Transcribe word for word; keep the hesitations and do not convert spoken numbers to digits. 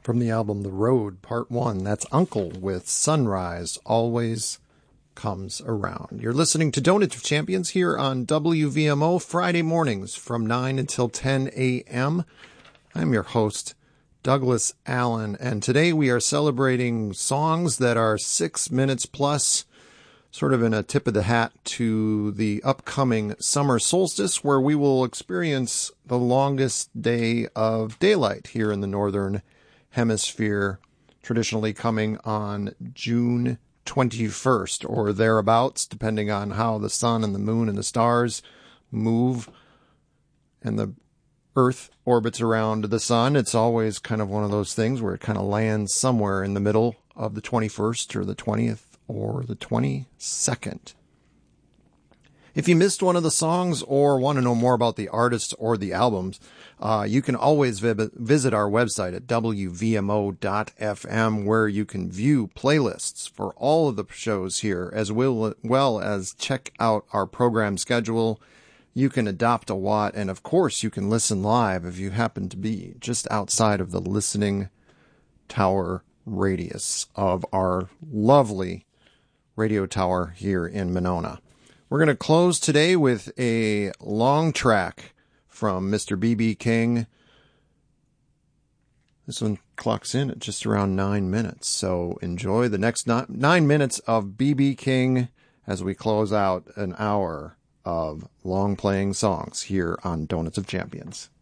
From the album The Road, Part one, that's Uncle with Sunrise Always Comes Around. You're listening to Donuts of Champions here on W V M O, Friday mornings from nine until ten a.m. I'm your host, Douglas Allen, and today we are celebrating songs that are six minutes plus, sort of in a tip of the hat to the upcoming summer solstice, where we will experience the longest day of daylight here in the northern hemisphere, traditionally coming on June twenty-first or thereabouts, depending on how the sun and the moon and the stars move and the Earth orbits around the sun. It's always kind of one of those things where it kind of lands somewhere in the middle of the twenty-first or the twentieth or the twenty-second. If you missed one of the songs or want to know more about the artists or the albums, uh, you can always vi- visit our website at w v m o dot f m, where you can view playlists for all of the shows here, as well, well as check out our program schedule. You can adopt a watt, and of course you can listen live if you happen to be just outside of the listening tower radius of our lovely radio tower here in Monona. We're going to close today with a long track from Mister B B King. This one clocks in at just around nine minutes, so enjoy the next nine minutes of B B King as we close out an hour of long-playing songs here on Donuts of Champions.